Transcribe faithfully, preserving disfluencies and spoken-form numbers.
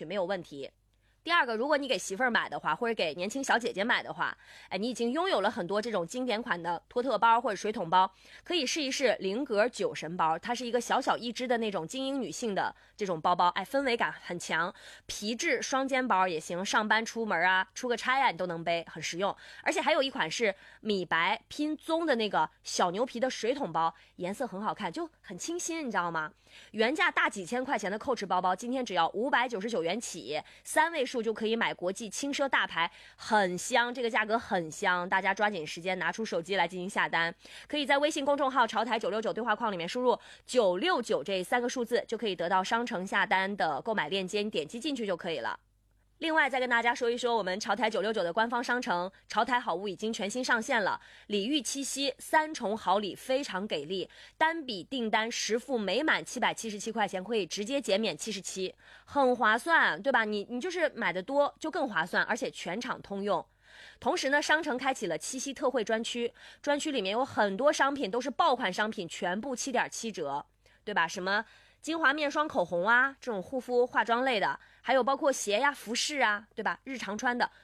没有问题。第二个，如果你给媳妇儿买的话，或者给年轻小姐姐买的话，哎，你已经拥有了很多这种经典款的托特包或者水桶包，可以试一试灵格酒神包，它是一个小小一只的那种精英女性的这种包包，哎，氛围感很强，皮质双肩包也行，上班出门啊，出个差啊，你都能背，很实用。而且还有一款是米白拼棕的那个小牛皮的水桶包，颜色很好看，就很清新，你知道吗？原价大几千块钱的 Coach 包包，今天只要五百九十九元起，三位数就可以买国际轻奢大牌，很香，这个价格很香，大家抓紧时间拿出手机来进行下单。可以在微信公众号潮台九六九对话框里面输入九六九这三个数字，就可以得到商城下单的购买链接，你点击进去就可以了。另外再跟大家说一说我们潮台九六九的官方商城潮台好物已经全新上线了，礼遇七夕三重好礼非常给力，单笔订单实付每满七百七十七块钱可以直接减免七十七，很划算，对吧？你你就是买的多就更划算，而且全场通用。同时呢，商城开启了七夕特惠专区，专区里面有很多商品都是爆款商品，全部 七点七折，对吧？什么精华面霜、口红啊，这种护肤化妆类的，还有包括鞋呀、服饰啊，对吧？日常穿的